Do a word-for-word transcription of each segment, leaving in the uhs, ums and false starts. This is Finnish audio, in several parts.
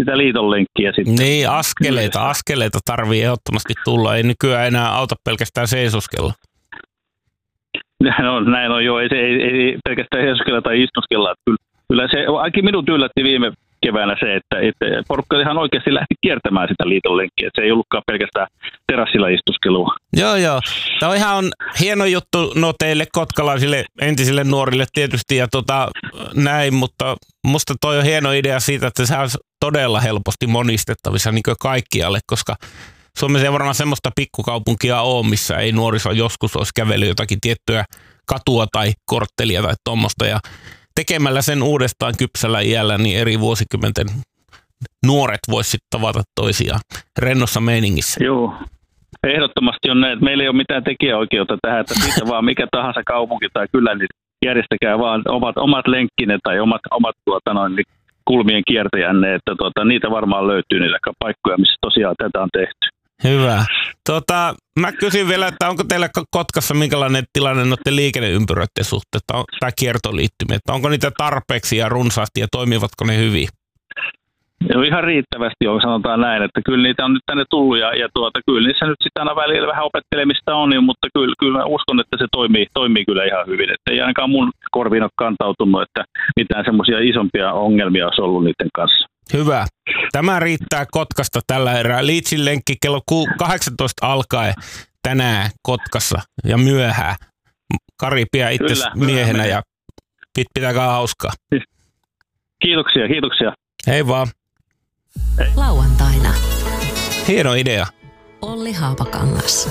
sitä liitonlenkkiä sitten. Niin, askeleita, askeleita tarvii ehdottomasti tulla. Ei nykyään enää auta pelkästään seisoskella. Näin on, näin on joo. Ei, ei, ei pelkästään seisoskella tai istuskella. Kyllä, kyllä se, ainakin minut yllätti viime keväänä se, että, että porukka ihan oikeasti lähti kiertämään sitä liitonlenkkiä. Että se ei ollutkaan pelkästään terassilla istuskelua. Joo, joo. Tämä on ihan hieno juttu no teille kotkalaisille entisille nuorille tietysti ja tota, näin, mutta musta toi on hieno idea siitä, että se on todella helposti monistettavissa niin kuin kaikkialle, koska Suomessa ei varmaan semmoista pikkukaupunkia ole, missä ei nuoriso joskus olisi kävellyt jotakin tiettyä katua tai korttelia tai tuommoista ja tekemällä sen uudestaan kypsällä iällä, niin eri vuosikymmenten nuoret voisi sitten tavata toisiaan rennossa meiningissä. Joo, ehdottomasti on näin, että meillä ei ole mitään tekijäoikeutta tähän, että siitä vaan mikä tahansa kaupunki tai kylä, niin järjestäkää vaan omat, omat lenkkine tai omat, omat tuota noin, niin kulmien kiertäjänne, että tuota, niitä varmaan löytyy niitä paikkoja, missä tosiaan tätä on tehty. Hyvä. Tota, mä kysyn vielä, että onko teillä Kotkassa minkälainen tilanne noiden liikenneympyröiden suhteen tai kiertoliittymiä, että onko niitä tarpeeksi ja runsaasti ja toimivatko ne hyvin? Joo, ihan riittävästi on, sanotaan näin, että kyllä niitä on nyt tänne tullut ja, ja tuota, kyllä niissä nyt sitten aina välillä vähän opettelemista on, niin, mutta kyllä, kyllä mä uskon, että se toimii, toimii kyllä ihan hyvin. Että ei ainakaan mun korviin ole kantautunut, että mitään semmoisia isompia ongelmia olisi ollut niiden kanssa. Hyvä. Tämä riittää Kotkasta tällä erää. Leedsin lenkki kello kahdeksantoista alkaen tänään Kotkassa ja myöhään. Kari pidä itse miehenä ja pitäkää hauskaa. Kiitoksia, kiitoksia. Hei vaan. Hei. Lauantaina. Hieno idea. Olli Haapakangas.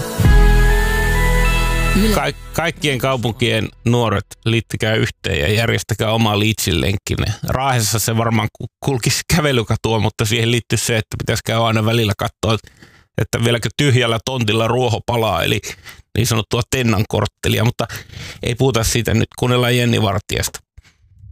Ka- kaikkien kaupunkien nuoret liittykää yhteen ja järjestäkää oma Leedsin lenkkinne. Raahessa se varmaan kulkisi kävelykatua, mutta siihen liittyy se, että pitäisi käydä aina välillä katsoa, että vieläkö tyhjällä tontilla ruoho palaa, eli niin sanottua tennankorttelia, mutta ei puhuta siitä nyt, kuunnellaan Jenni Vartiasta.